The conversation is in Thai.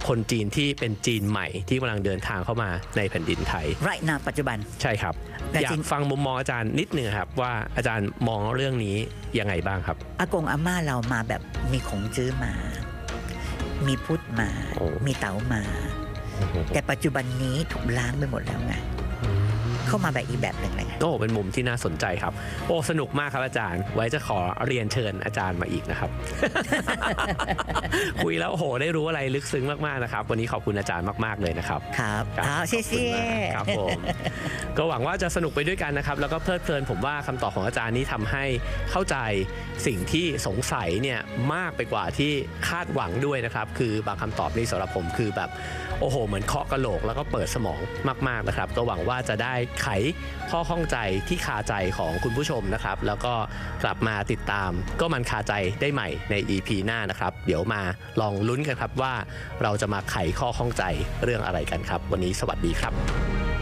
คนจีนที่เป็นจีนใหม่ที่กำลังเดินทางเข้ามาในแผ่นดินไทย right now ปัจจุบันใช่ครับอยากฟังมุมมองอาจารย์นิดนึงครับว่าอาจารย์มองเรื่องนี้ยังไงบ้างครับอากงอาม่าเรามาแบบมีขงจื้อมามีพุทธมามีเต๋ามาแต่ปัจจุบันนี้ถูกล้างไปหมดแล้วไงเข้ามาแบบอีกแบบหนึ่งเลยโอ้เป็นมุมที่น่าสนใจครับโอ้สนุกมากครับอาจารย์ไว้จะขอเรียนเชิญอาจารย์มาอีกนะครับ คุยแล้วโหได้รู้อะไรลึกซึ้งมากๆนะครับวันนี้ขอบคุณอาจารย์มากๆเลยนะครับครับเชี่ยครับผมก็หวังว่าจะสนุกไปด้วยกันนะครับแล้วก็เพลิดเพลินผมว่าคำตอบของอาจารย์นี้ทำให้เข้าใจสิ่งที่สงสัยเนี่ยมากไปกว่าที่คาดหวังด้วยนะครับคือบางคำตอบนี้สำหรับผมคือแบบโอ้โหเหมือนเคาะกะโหลกแล้วก็เปิดสมองมากๆนะครับก็หวังว่าจะได้ไขข้อข้องใจที่คาใจของคุณผู้ชมนะครับแล้วก็กลับมาติดตามก็มันคาใจได้ใหม่ใน EP หน้านะครับเดี๋ยวมาลองลุ้นกันครับว่าเราจะมาไขข้อข้องใจเรื่องอะไรกันครับวันนี้สวัสดีครับ